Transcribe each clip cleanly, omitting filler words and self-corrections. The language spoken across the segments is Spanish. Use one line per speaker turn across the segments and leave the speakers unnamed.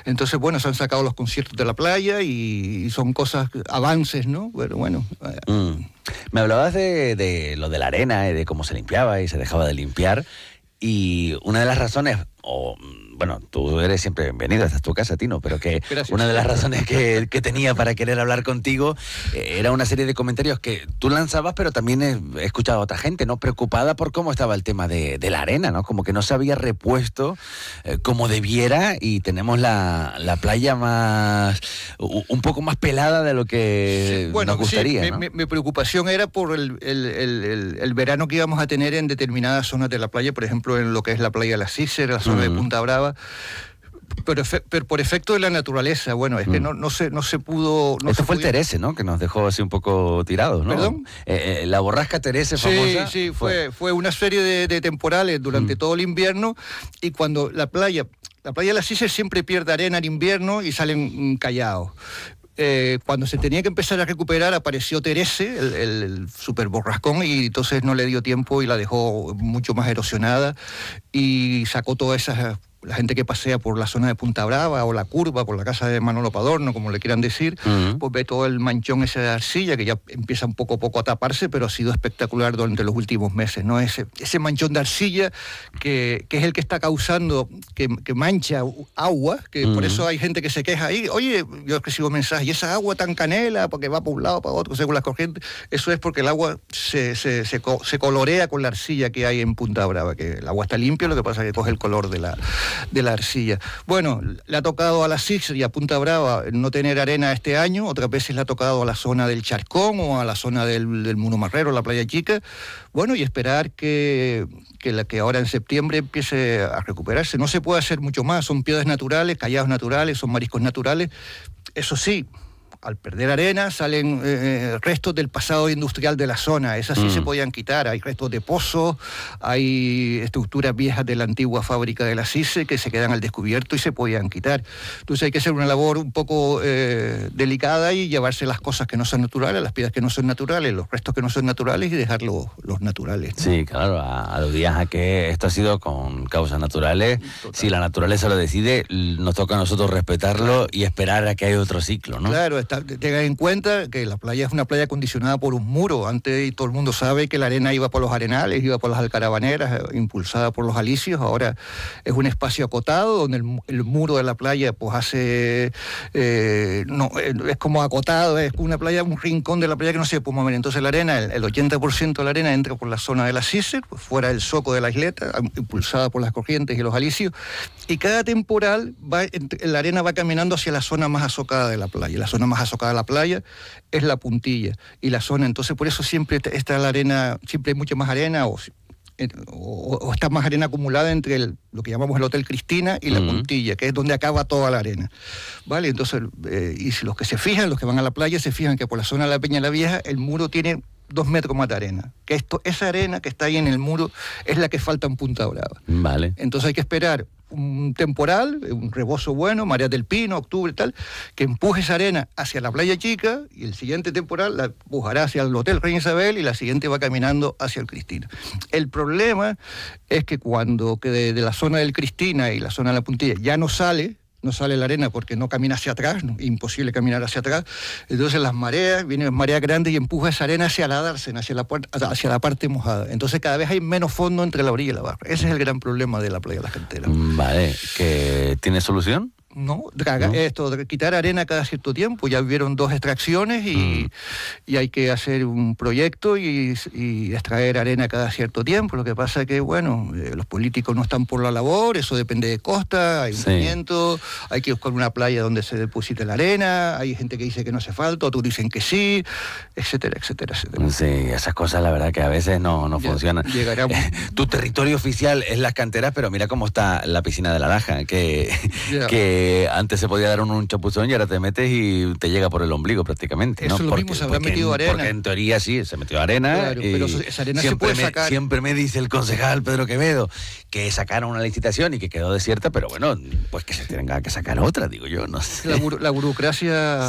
Entonces, bueno, se han sacado los conciertos de la playa y son cosas, avances, ¿no? Pero bueno.
Me hablabas de lo de la arena y de cómo se limpiaba y se dejaba de limpiar. Y una de las razones, bueno, tú eres siempre bienvenido, esta es tu casa, Tino, pero que
Gracias.
Una de las razones que tenía para querer hablar contigo era una serie de comentarios que tú lanzabas, pero también he escuchado a otra gente, ¿no? Preocupada por cómo estaba el tema de la arena, ¿no? Como que no se había repuesto como debiera y tenemos la playa un poco más pelada de lo que nos gustaría,
sí,
¿no?
mi preocupación era por el verano que íbamos a tener en determinadas zonas de la playa, por ejemplo, en lo que es la playa de la Cícer, la zona de Punta Brava. Pero por efecto de la naturaleza, bueno, es que no se pudo...
Esto fue el Terese, ¿no? Que nos dejó así un poco tirados, ¿no?
¿Perdón?
La borrasca Terese famosa.
Sí, fue una serie de temporales durante todo el invierno, y cuando la playa de la Cícer siempre pierde arena en invierno y salen callados. Cuando se tenía que empezar a recuperar apareció Terese, el super borrascón, y entonces no le dio tiempo y la dejó mucho más erosionada y sacó todas esas... La gente que pasea por la zona de Punta Brava o la curva, por la casa de Manolo Padorno, como le quieran decir, pues ve todo el manchón ese de arcilla, que ya empieza poco a poco a taparse, pero ha sido espectacular durante los últimos meses, ¿no? Ese manchón de arcilla que es el que está causando que mancha agua, que por eso hay gente que se queja ahí. Oye, yo recibo mensajes, y esa agua tan canela, porque va para un lado, para otro, según las corrientes. Eso es porque el agua se colorea con la arcilla que hay en Punta Brava, que el agua está limpia, lo que pasa es que coge el color de la arcilla. Bueno, le ha tocado a la Cícer y a Punta Brava no tener arena este año, otras veces le ha tocado a la zona del Charcón o a la zona del Muno Marrero, la Playa Chica. Bueno, y esperar que ahora en septiembre empiece a recuperarse. No se puede hacer mucho más, son piedras naturales, callados naturales, son mariscos naturales. Eso sí, al perder arena salen restos del pasado industrial de la zona, esas sí se podían quitar, hay restos de pozos, hay estructuras viejas de la antigua fábrica de la CICE que se quedan al descubierto y se podían quitar. Entonces hay que hacer una labor un poco delicada y llevarse las cosas que no son naturales, las piedras que no son naturales, los restos que no son naturales y dejar los naturales, ¿no?
Sí, claro, aludías a que esto ha sido con causas naturales. Total. Si la naturaleza lo decide, nos toca a nosotros respetarlo y esperar a que haya otro ciclo, ¿no?
Claro, tengan en cuenta que la playa es una playa acondicionada por un muro. Antes todo el mundo sabe que la arena iba por los arenales, iba por las alcarabaneras, impulsada por los alisios. Ahora es un espacio acotado donde el muro de la playa pues hace... es como acotado, es una playa, un rincón de la playa que no se puede mover. Entonces la arena, el 80% de la arena entra por la zona de la Cícer, pues fuera del zoco de la isleta, impulsada por las corrientes y los alisios. Y cada temporal la arena va caminando hacia la zona más azocada de la playa. La zona más azocada de la playa es la puntilla y la zona, entonces por eso siempre está la arena, siempre hay mucha más arena o está más arena acumulada entre lo que llamamos el Hotel Cristina y la puntilla, que es donde acaba toda la arena, ¿vale? Entonces, y si los que se fijan, los que van a la playa, se fijan que por la zona de la Peña la Vieja el muro tiene 2 metros más de arena, que esa arena que está ahí en el muro es la que falta en Punta Brava.
Vale.
Entonces hay que esperar un temporal, un rebozo bueno, María del Pino, octubre y tal, que empuje esa arena hacia la Playa Chica, y el siguiente temporal la empujará hacia el Hotel Reina Isabel y la siguiente va caminando hacia el Cristina. El problema es que cuando de la zona del Cristina y la zona de la Puntilla ya no sale la arena porque no camina hacia atrás, ¿no? Imposible caminar hacia atrás, entonces las mareas, vienen mareas grandes y empuja esa arena hacia la dársena, hacia la parte mojada. Entonces cada vez hay menos fondo entre la orilla y la barra. Ese es el gran problema de la playa de las Canteras.
Vale, ¿que tiene solución?
No, quitar arena cada cierto tiempo. Ya hubieron 2 extracciones y hay que hacer un proyecto y extraer arena cada cierto tiempo. Lo que pasa es que, bueno, los políticos no están por la labor, eso depende de costa, hay movimiento, hay que buscar una playa donde se deposite la arena, hay gente que dice que no hace falta, otros dicen que sí, etcétera, etcétera, etcétera.
Sí, esas cosas la verdad que a veces no funcionan. Tu territorio oficial es Las Canteras, pero mira cómo está la piscina de la Laja, que antes se podía dar un chapuzón y ahora te metes y te llega por el ombligo prácticamente, ¿no?
Eso lo mismo, se habrá metido arena.
Porque en teoría sí, se metió arena.
Claro, pero esa arena se puede sacar.
Siempre me dice el concejal Pedro Quevedo que sacaron una licitación y que quedó desierta, pero bueno, pues que se tenga que sacar otra, digo yo, no sé.
La burocracia,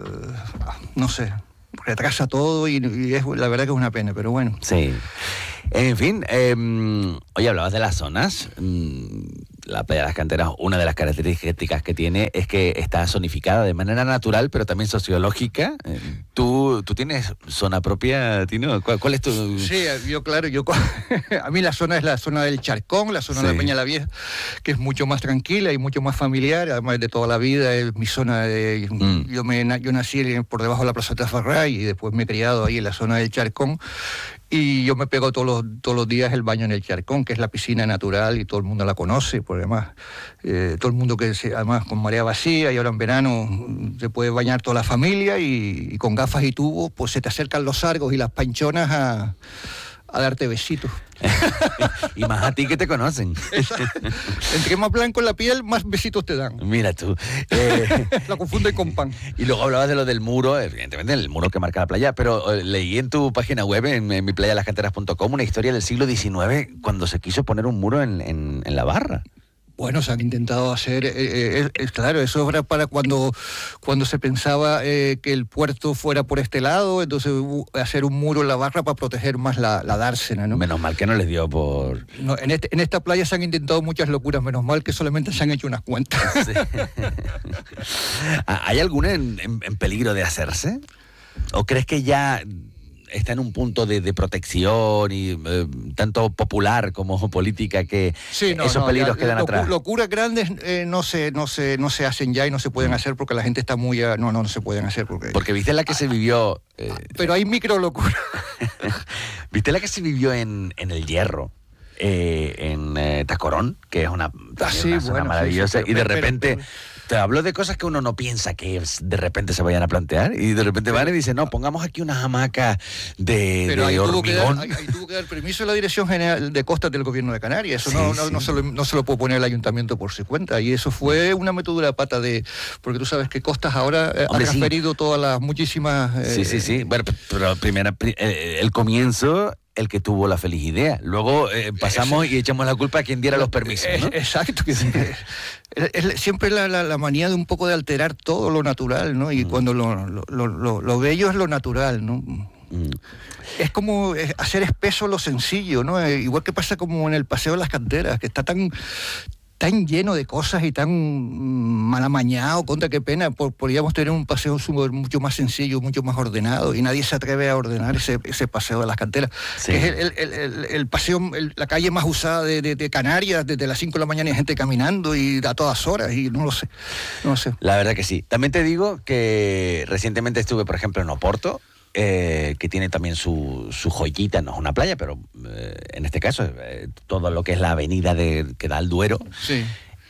no sé, retrasa todo y la verdad que es una pena, pero bueno.
Sí. En fin, oye, hablabas de las zonas. la playa de las Canteras, una de las características que tiene es que está zonificada de manera natural, pero también sociológica. ¿Tú tienes zona propia, Tino? ¿Cuál es tu...?
Sí, a mí la zona es la zona del Charcón, la zona de la Peña la Vieja, que es mucho más tranquila y mucho más familiar, además de toda la vida, es mi zona de... Yo nací por debajo de la Plaza de Ferray y después me he criado ahí en la zona del Charcón. Y yo me pego todos los días el baño en el Charcón, que es la piscina natural y todo el mundo la conoce, por además, todo el mundo además con marea vacía y ahora en verano se puede bañar toda la familia y con gafas y tubos, pues se te acercan los sargos y las panchonas a darte besitos.
Y más a ti que te conocen.
Entre más blanco en la piel, más besitos te dan.
Mira tú.
La confunden con pan.
Y luego hablabas de lo del muro, evidentemente el muro que marca la playa, pero leí en tu página web, en miplayalascanteras.com, una historia del siglo XIX cuando se quiso poner un muro en la barra.
Bueno, se han intentado hacer, claro, eso era para cuando se pensaba que el puerto fuera por este lado, entonces hacer un muro en la barra para proteger más la dársena, ¿no?
Menos mal que no les dio por...
No, en esta playa se han intentado muchas locuras, menos mal que solamente se han hecho unas cuantas. Sí.
¿Hay alguna en peligro de hacerse? ¿O crees que ya está en un punto de protección y tanto popular como política que esos peligros quedan atrás?
Locuras grandes no se hacen ya y no se pueden hacer porque la gente está muy... No se pueden hacer
porque viste la que se vivió...
pero hay micro locuras.
¿Viste la que se vivió en El Hierro? En Tacorón, que es una zona maravillosa, y de repente... Te hablo de cosas que uno no piensa que de repente se vayan a plantear y de repente van y dicen, no, pongamos aquí unas hamacas de hormigón.
Ahí tuvo que dar permiso a la Dirección General de Costas del Gobierno de Canarias. Eso no se lo puede poner el ayuntamiento por su cuenta. Y eso fue una metedura de pata porque tú sabes que Costas ahora ha transferido todas las muchísimas...
Sí. Bueno, pero primero, el comienzo... el que tuvo la feliz idea. Luego pasamos y echamos la culpa a quien diera los permisos, ¿no?
Exacto. Es siempre la manía de un poco de alterar todo lo natural, ¿no? Y cuando lo bello es lo natural, ¿no? Es como hacer espeso lo sencillo, ¿no? Igual que pasa como en el Paseo de las Canteras, que está tan lleno de cosas y tan mal amañado, contra qué pena, podríamos tener un paseo mucho más sencillo, mucho más ordenado, y nadie se atreve a ordenar ese paseo de las Canteras, que es el paseo, la calle más usada de Canarias, desde las 5 de la mañana hay gente caminando y a todas horas, y no lo sé.
La verdad que sí. También te digo que recientemente estuve, por ejemplo, en Oporto, que tiene también su joyita, no es una playa, pero en este caso todo lo que es la avenida que da al Duero.
Sí.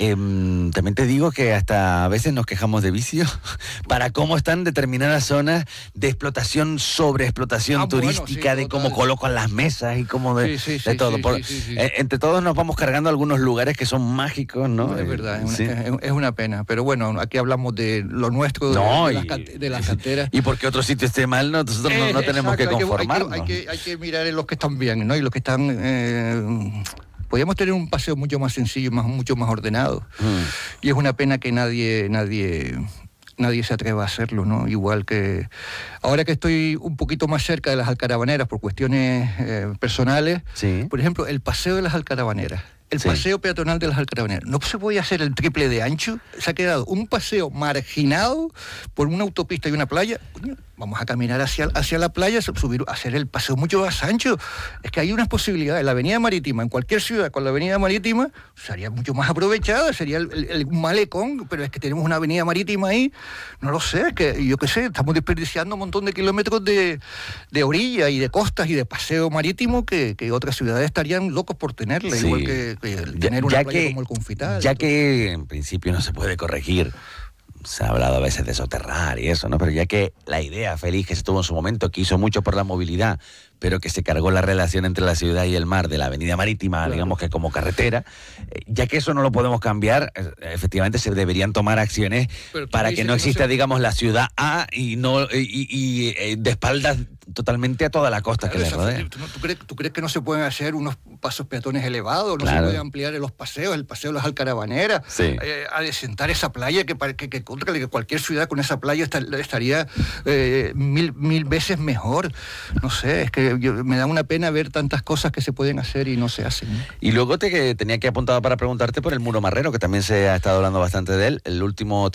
También te digo que hasta a veces nos quejamos de vicio para cómo están determinadas zonas de explotación, sobreexplotación turística, de cómo colocan las mesas y cómo de todo. Entre todos nos vamos cargando algunos lugares que son mágicos, ¿no?
Es verdad, es una pena. Pero bueno, aquí hablamos de lo nuestro, de las canteras.
Y porque otro sitio esté mal, nosotros no tenemos que conformarnos.
Hay que mirar en los que están bien, ¿no? Y los que están... Podríamos tener un paseo mucho más sencillo, mucho más ordenado. Y es una pena que nadie se atreva a hacerlo, ¿no? Igual que ahora que estoy un poquito más cerca de las Alcarabaneras por cuestiones personales, por ejemplo, el paseo de las Alcarabaneras, el paseo peatonal de las Alcarabaneras, no se puede hacer el triple de ancho, se ha quedado un paseo marginado por una autopista y una playa. Vamos a caminar hacia la playa, hacer el paseo mucho más ancho. Es que hay unas posibilidades. La avenida marítima, en cualquier ciudad con la avenida marítima, sería mucho más aprovechada, sería el malecón, pero es que tenemos una avenida marítima ahí, no lo sé, estamos desperdiciando un montón de kilómetros de orilla y de costas y de paseo marítimo que otras ciudades estarían locos por tenerla, igual que tener una playa como el Confital.
Ya que en principio no se puede corregir, se ha hablado a veces de soterrar y eso, ¿no? Pero ya que la idea feliz que se tuvo en su momento, que hizo mucho por la movilidad, pero que se cargó la relación entre la ciudad y el mar de la avenida marítima, digamos que como carretera, ya que eso no lo podemos cambiar, efectivamente se deberían tomar acciones para que no exista, digamos, la ciudad A y de espaldas totalmente a toda la costa que le rodea.
¿Tú crees que no se pueden hacer unos pasos peatones elevados? ¿No se puede ampliar los paseos, el paseo de las Alcarabaneras? Adecentar esa playa que otra, que cualquier ciudad con esa playa estaría mil veces mejor. No sé, es que me da una pena ver tantas cosas que se pueden hacer y no se hacen, ¿no?
Y luego tenía que apuntado para preguntarte por el Muro Marrero, que también se ha estado hablando bastante de él. El último